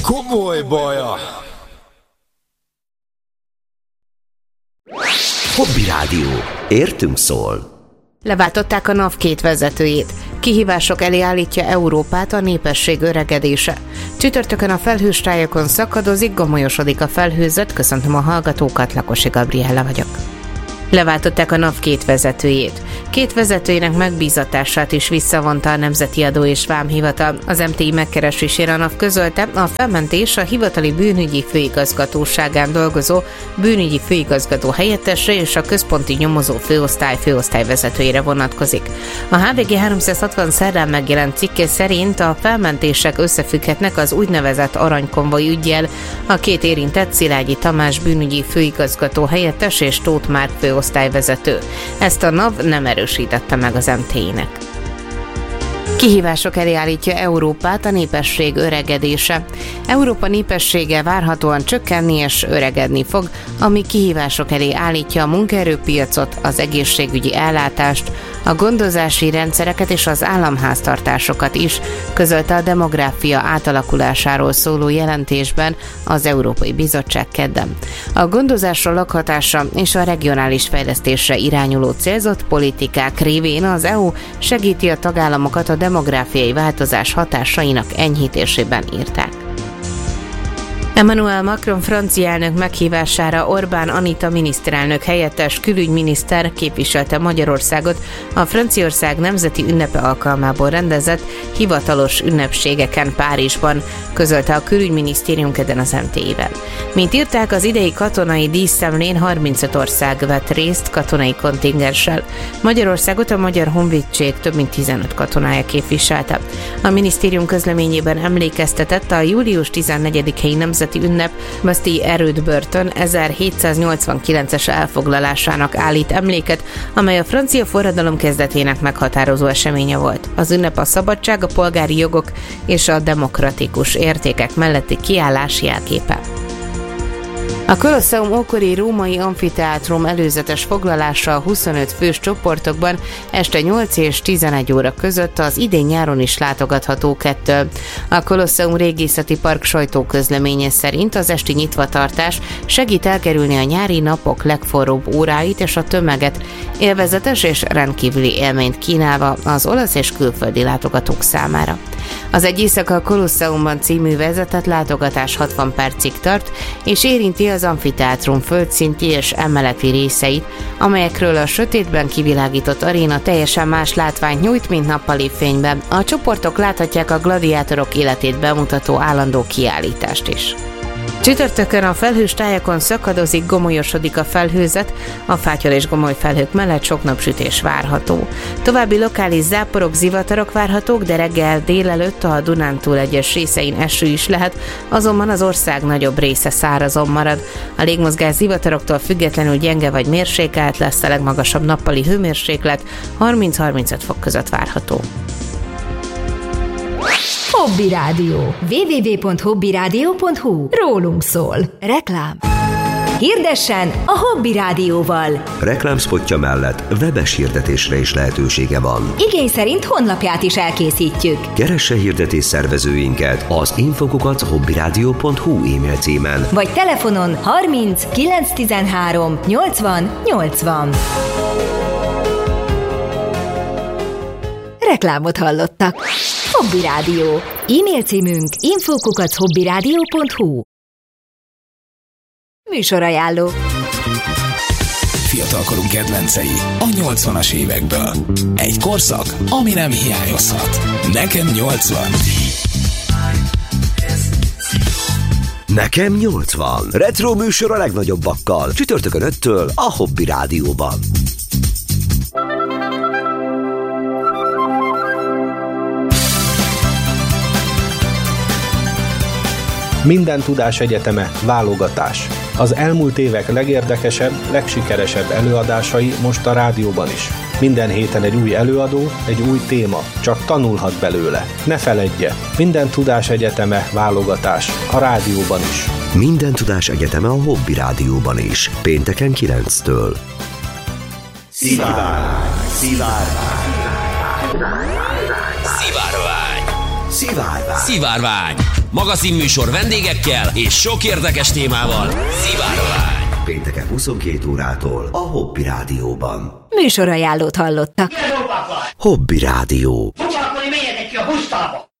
komoly baja. Hobby Rádió. Értünk szól. Leváltották a NAV 2 vezetőjét. Kihívások elé állítja Európát a népesség öregedése. Csütörtökön a felhős tájakon szakadozik, gomolyosodik a felhőzet. Köszöntöm a hallgatókat, Lakosi Gabriella vagyok. Leváltották a NAV 2 vezetőjét. 2 vezetőjének megbízatását is visszavonta a Nemzeti Adó és Vámhivatal. Az MTI megkeresésére a NAV közölte, a felmentés a hivatali bűnügyi főigazgatóságán dolgozó bűnügyi főigazgató helyettesre és a központi nyomozó főosztályvezetőjére vonatkozik. A HVG 360 szerdán megjelent cikke szerint a felmentések összefügghetnek az úgynevezett aranykonvoj üggyel. A 2 érintett Szilágyi Tamás bűnügyi főigazgató helyettes és Tóth Márk főosztályvezető. Ezt a NAV nem erősítette meg az MTI-nek. Kihívások elé állítja Európát a népesség öregedése. Európa népessége várhatóan csökkenni és öregedni fog, ami kihívások elé állítja a munkaerőpiacot, az egészségügyi ellátást, a gondozási rendszereket és az államháztartásokat is, közölte a demográfia átalakulásáról szóló jelentésben az Európai Bizottság kedden. A gondozásra, lakhatásra és a regionális fejlesztésre irányuló célzott politikák révén az EU segíti a tagállamokat a demográfiai változás hatásainak enyhítésében, írták. Emmanuel Macron francia elnök meghívására Orbán Anita miniszterelnök helyettes külügyminiszter képviselte Magyarországot a Franciaország nemzeti ünnepe alkalmából rendezett hivatalos ünnepségeken Párizsban, közölte a külügyminisztérium kedden az MTI-vel. Mint írták, az idei katonai díszszemlén 35 ország vett részt katonai kontingenssel. Magyarországot a Magyar Honvédség több mint 15 katonája képviselte. A minisztérium közleményében emlékeztetett a július 14-i nemzeti ünnep Bastille erődbörtön 1789-es elfoglalásának állít emléket, amely a francia forradalom kezdetének meghatározó eseménye volt. Az ünnep a szabadság, a polgári jogok és a demokratikus értékek melletti kiállás jelképe. A Kolosseum ókori római amfiteátrum előzetes foglalása a 25 fős csoportokban este 8 és 11 óra között az idén nyáron is látogatható ettől. A Kolosseum Régészeti Park sajtóközleménye szerint az esti nyitvatartás segít elkerülni a nyári napok legforróbb óráit és a tömeget, élvezetes és rendkívüli élményt kínálva az olasz és külföldi látogatók számára. Az Egy éjszaka a Kolosseumban című vezetett látogatás 60 percig tart, és érinti az amfiteátrum földszinti és emeleti részeit, amelyekről a sötétben kivilágított aréna teljesen más látványt nyújt, mint nappali fényben. A csoportok láthatják a gladiátorok életét bemutató állandó kiállítást is. Csütörtökön a felhős tájakon szakadozik, gomolyosodik a felhőzet, a fátyol és gomoly felhők mellett sok napsütés várható. További lokális záporok, zivatarok várhatók, de reggel délelőtt a Dunántúl egyes részein eső is lehet, azonban az ország nagyobb része szárazon marad. A légmozgás zivataroktól függetlenül gyenge vagy mérsékelt lesz, a legmagasabb nappali hőmérséklet 30-35 fok között várható. Hobby Rádió. www.hobbyradio.hu. Rólunk szól. Reklám. Hirdessen a Hobby Rádióval. Reklámspotja mellett webes hirdetésre is lehetősége van. Igény szerint honlapját is elkészítjük. Keresse hirdetés szervezőinket az info@hobbyradio.hu e-mail címen. Vagy telefonon 30 913 80 80. Reklámot hallottak. Hobby Rádió. E-mail címünk info@hobbyradio.hu. Műsorajánló. Fiatalkorunk kedvencei a 80-as évekből. Egy korszak, ami nem hiányozhat. Nekem 80. Nekem 80. Retro műsor a legnagyobbakkal. Csütörtökön 5-től a Hobby Rádióban. Minden tudás egyeteme válogatás. Az elmúlt évek legérdekesebb, legsikeresebb előadásai most a rádióban is. Minden héten egy új előadó, egy új téma, csak tanulhat belőle. Ne feledje, Minden tudás egyeteme válogatás a rádióban is. Minden tudás egyeteme a Hobby Rádióban is. Pénteken 9-től. Szivárvány. Szivárvány. Szivárvány. Szivárvány. magazinműsor vendégekkel és sok érdekes témával. Szivárolány. Pénteken 22 órától a Hobby Rádióban. Műsorajánlót hallottak. Hobby Rádió. Akkor menjetek ki a busztába!